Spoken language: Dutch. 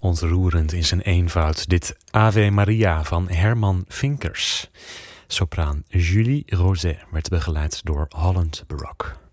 Ontroerend in zijn eenvoud, dit Ave Maria van Herman Vinkers. Sopraan Julie Roset werd begeleid door Holland Baroque.